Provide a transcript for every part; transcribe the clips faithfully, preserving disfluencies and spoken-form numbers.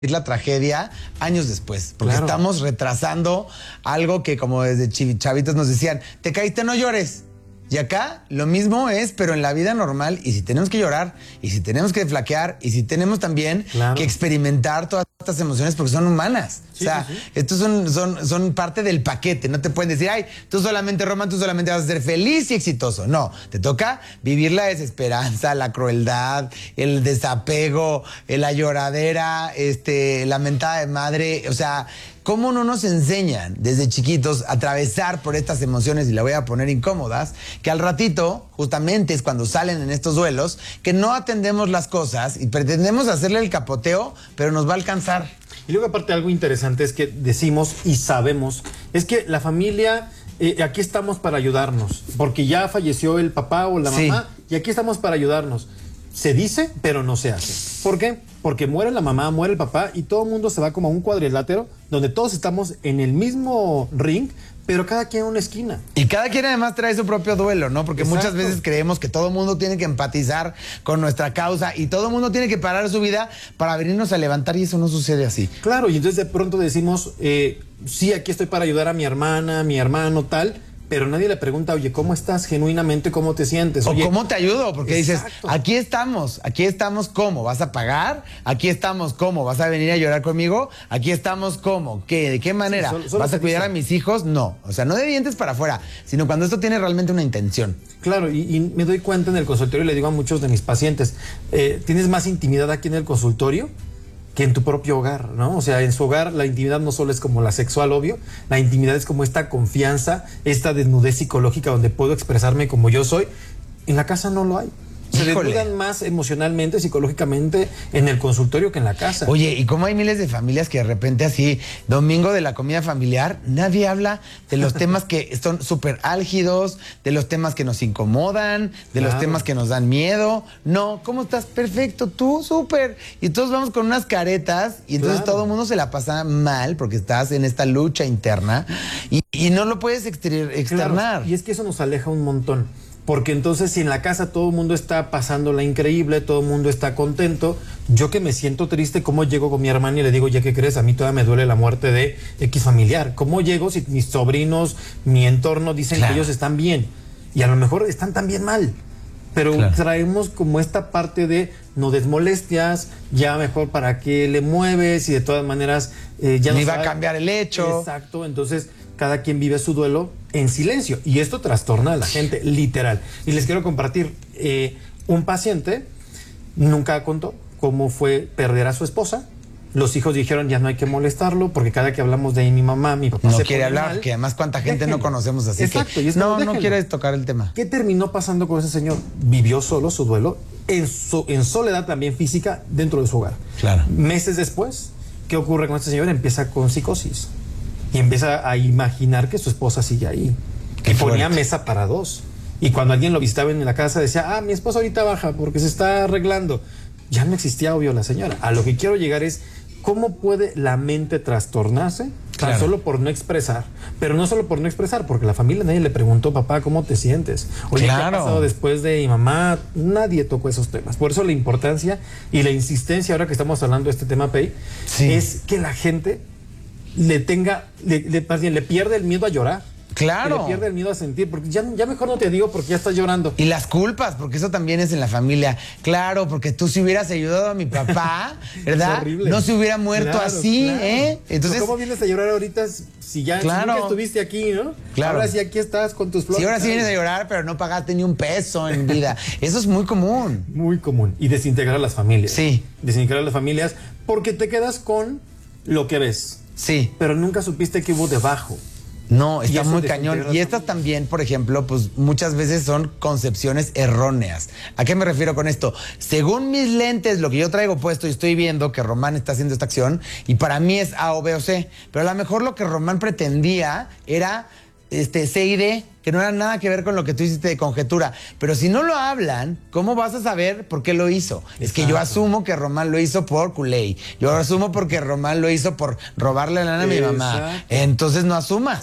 la tragedia años después, porque Claro. estamos retrasando algo que, como desde chavitos nos decían, te caíste, no llores. Y acá lo mismo es, pero en la vida normal, y si tenemos que llorar, y si tenemos que flaquear, y si tenemos también Claro. que experimentar todas estas emociones porque son humanas. Sí, o sea, sí, sí. estos son, son, son parte del paquete. No te pueden decir, ay, tú solamente, Román, tú solamente vas a ser feliz y exitoso. No, te toca vivir la desesperanza, la crueldad, el desapego, la lloradera, este, la mentada de madre. O sea, ¿cómo no nos enseñan desde chiquitos a atravesar por estas emociones, y la voy a poner incómodas, que al ratito, justamente es cuando salen en estos duelos, que no atendemos las cosas y pretendemos hacerle el capoteo, pero nos va a alcanzar? Y luego aparte algo interesante es que decimos y sabemos, es que la familia, eh, aquí estamos para ayudarnos, porque ya falleció el papá o la Sí. mamá, y aquí estamos para ayudarnos. Se dice, pero no se hace. ¿Por qué? Porque muere la mamá, muere el papá, y todo el mundo se va como a un cuadrilátero, donde todos estamos en el mismo ring, pero cada quien en una esquina. Y cada quien además trae su propio duelo, ¿no? Porque Exacto. muchas veces creemos que todo el mundo tiene que empatizar con nuestra causa y todo el mundo tiene que parar su vida para venirnos a levantar, y eso no sucede así. Claro, y entonces de pronto decimos, eh, sí, aquí estoy para ayudar a mi hermana, a mi hermano, tal, pero nadie le pregunta, oye, ¿cómo estás genuinamente? ¿Cómo te sientes? O Oye, cómo te ayudo, porque exacto. dices, aquí estamos, aquí estamos, ¿cómo? ¿Vas a pagar? Aquí estamos, ¿cómo? ¿Vas a venir a llorar conmigo? Aquí estamos, ¿cómo? ¿Qué? ¿De qué manera? Sí, solo- solo ¿Vas a se cuidar dice. a mis hijos? No, o sea, no de dientes para afuera, sino cuando esto tiene realmente una intención. Claro, y, y me doy cuenta en el consultorio y le digo a muchos de mis pacientes, eh, tienes más intimidad aquí en el consultorio que en tu propio hogar, ¿no? O sea, en su hogar la intimidad no solo es como la sexual, obvio, la intimidad es como esta confianza, esta desnudez psicológica donde puedo expresarme como yo soy. En la casa no lo hay. Se Híjole. desnudan más emocionalmente, psicológicamente en el consultorio que en la casa. Oye, ¿y cómo hay miles de familias que de repente así, domingo de la comida familiar, nadie habla de los temas que son súper álgidos, de los temas que nos incomodan, de los Claro. temas que nos dan miedo? No, ¿cómo estás? Perfecto, tú, súper. Y todos vamos con unas caretas y entonces Claro. todo el mundo se la pasa mal porque estás en esta lucha interna y, y no lo puedes exter- externar. Claro, y es que eso nos aleja un montón. Porque entonces si en la casa todo el mundo está pasándola increíble, todo el mundo está contento, yo que me siento triste, ¿cómo llego con mi hermana y le digo, ya qué crees? A mí todavía me duele la muerte de X familiar. ¿Cómo llego si mis sobrinos, mi entorno dicen Claro. que ellos están bien? Y a lo mejor están también mal. Pero Claro. traemos como esta parte de no des molestias, ya mejor para qué le mueves, y de todas maneras eh, ya no Ni va sabe- a cambiar el hecho. Exacto, entonces cada quien vive su duelo en silencio y esto trastorna a la gente, literal. Y les quiero compartir, eh, un paciente nunca contó cómo fue perder a su esposa. Los hijos dijeron, ya no hay que molestarlo, porque cada que hablamos de mi mamá, mi papá No se quiere pone hablar, mal. que además cuánta gente Déjenlo. no conocemos así. Exacto, que y es como, no, no déjenlo. quieres tocar el tema. ¿Qué terminó pasando con ese señor? Vivió solo su duelo, en, so- en soledad también física, dentro de su hogar. Claro. Meses después, ¿qué ocurre con este señor? Empieza con psicosis y empieza a imaginar que su esposa sigue ahí. Qué Y ponía fuerte. mesa para dos. Y cuando alguien lo visitaba en la casa decía, ah, mi esposa ahorita baja porque se está arreglando. Ya no existía, obvio, la señora. A lo que quiero llegar es, ¿cómo puede la mente trastornarse tan Claro. solo por no expresar? Pero no solo por no expresar, porque la familia nadie le preguntó, papá, ¿cómo te sientes? Oye, ¿qué ha Claro. pasado después de mi mamá? Nadie tocó esos temas. Por eso la importancia y la insistencia, ahora que estamos hablando de este tema, Pei, Sí. es que la gente le tenga, le, le, más bien, le pierde el miedo a llorar. Claro. Que le pierde el miedo a sentir, porque ya, ya mejor no te digo porque ya estás llorando. Y las culpas, porque eso también es en la familia. Claro, porque tú si hubieras ayudado a mi papá, ¿verdad? Es horrible. No se hubiera muerto Claro, así, claro. ¿eh? Entonces, ¿Cómo vienes a llorar ahorita si ya si Claro. nunca estuviste aquí, ¿no? Claro. Ahora sí aquí estás con tus flores. si ahora sí vienes a llorar, pero no pagaste ni un peso en vida. Eso es muy común. Muy común. Y desintegrar a las familias. Sí. Desintegrar a las familias porque te quedas con lo que ves, Sí. pero nunca supiste que hubo debajo. No, Y está eso muy desintegra cañón. la Y estas familia. también, por ejemplo, pues muchas veces son concepciones erróneas. ¿A qué me refiero con esto? Según mis lentes, lo que yo traigo puesto y estoy viendo que Román está haciendo esta acción, y para mí es A o B o C, pero a lo mejor lo que Román pretendía era este C y D, que no era nada que ver con lo que tú hiciste de conjetura. Pero si no lo hablan, ¿cómo vas a saber por qué lo hizo? Es que yo Exacto. asumo que Román lo hizo por culé. Yo asumo porque Román lo hizo por robarle la lana a mi mamá. Exacto. Entonces no asumas.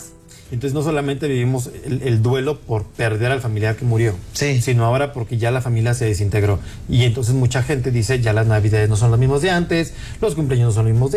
Entonces no solamente vivimos el, el duelo por perder al familiar que murió, sí. sino ahora porque ya la familia se desintegró. Y entonces mucha gente dice, ya las navidades no son las mismas de antes, los cumpleaños no son los mismos de